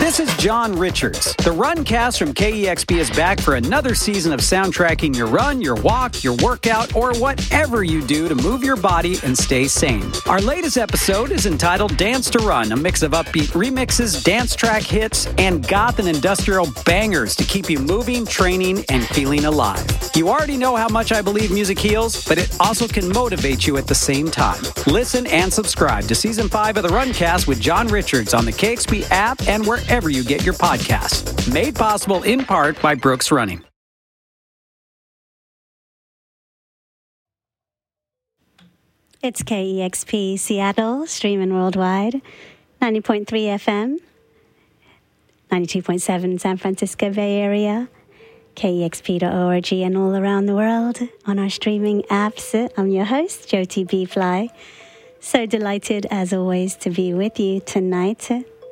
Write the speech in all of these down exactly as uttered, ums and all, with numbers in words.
This is John Richards. The Runcast from K E X P is back for another season of soundtracking your run, your walk, your workout, or whatever you do to move your body and stay sane. Our latest episode is entitled Dance to Run, a mix of upbeat remixes, dance track hits, and goth and industrial bangers to keep you moving, training, and feeling alive. You already know how much I believe music heals, but it also can motivate you at the same time. Listen and subscribe to Season five of the Runcast with John Richards on the K X P app and wherever you get your podcasts. Made possible in part by Brooks Running. It's K E X P Seattle, streaming worldwide, ninety point three F M, ninety-two point seven San Francisco Bay Area, K E X P dot org, and all around the world on our streaming apps. I'm your host, Jyoti B. Fly. So delighted, as always, to be with you tonight.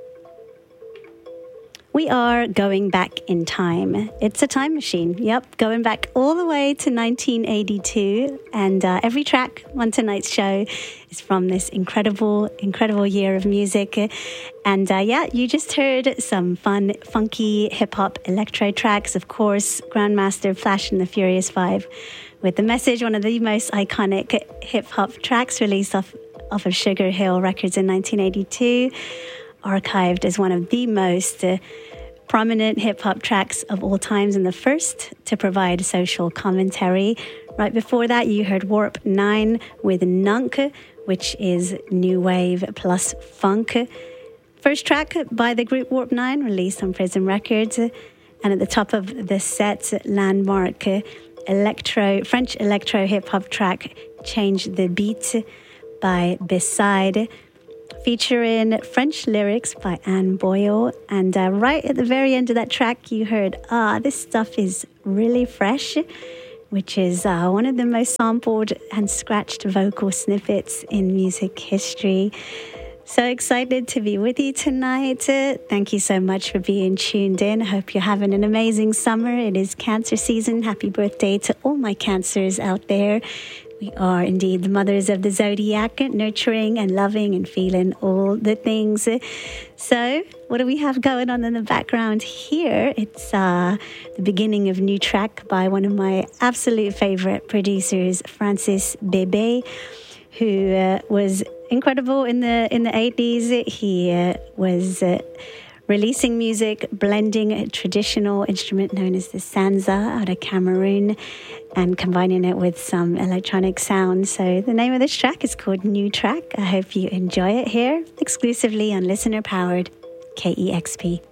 We are going back in time. It's a time machine. Yep, going back all the way to nineteen eighty-two. And uh, every track on tonight's show is from this incredible, incredible year of music. And uh, yeah, you just heard some fun, funky hip-hop electro tracks. Of course, Grandmaster Flash and the Furious Five with The Message, one of the most iconic hip-hop tracks released off, off of Sugar Hill Records in nineteen eighty-two. Archived as one of the most uh, prominent hip-hop tracks of all times and the first to provide social commentary. Right before that, you heard Warp nine with Nunk, which is new wave plus funk. First track by the group Warp nine, released on Prism Records. And at the top of the set, landmark electro French electro hip-hop track Change the Beat by Beside, featuring French lyrics by Anne Boyle. And uh, right at the very end of that track, you heard, ah, this stuff is really fresh, which is uh, one of the most sampled and scratched vocal snippets in music history. So excited to be with you tonight. Uh, thank you so much for being tuned in. Hope you're having an amazing summer. It is Cancer season. Happy birthday to all my Cancers out there. We are indeed the mothers of the zodiac, nurturing and loving and feeling all the things. So what do we have going on in the background here? It's uh, the beginning of a new track by one of my absolute favorite producers, Francis Bébé, who uh, was incredible in the in the eighties. He uh, was uh, releasing music, blending a traditional instrument known as the sansa out of Cameroon and combining it with some electronic sound. So the name of this track is called New Track. I hope you enjoy it here exclusively on listener-powered K E X P.